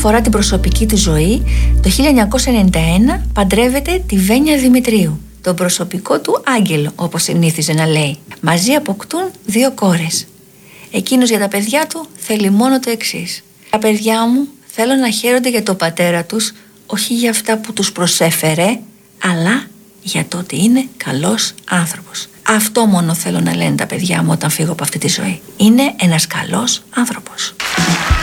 αφορά την προσωπική του ζωή, το 1991 παντρεύεται τη Βένια Δημητρίου, τον προσωπικό του άγγελο, όπως συνήθιζε να λέει. Μαζί αποκτούν 2 κόρες. Εκείνος για τα παιδιά του θέλει μόνο το εξής: τα παιδιά μου θέλω να χαίρονται για τον πατέρα τους, όχι για αυτά που τους προσέφερε, αλλά για το ότι είναι καλός άνθρωπος. Αυτό μόνο θέλω να λένε τα παιδιά μου όταν φύγω από αυτή τη ζωή. Είναι ένας καλός άνθρωπος.